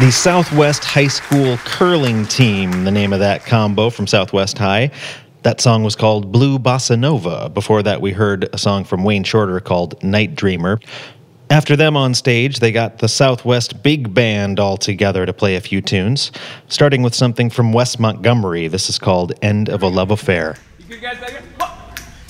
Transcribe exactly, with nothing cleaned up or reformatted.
The Southwest High School Curling Team, the name of that combo from Southwest High. That song was called Blue Bossa Nova. Before that, we heard a song from Wayne Shorter called Night Dreamer. After them on stage, they got the Southwest Big Band all together to play a few tunes, starting with something from West Montgomery. This is called End of a Love Affair. You good guys back here?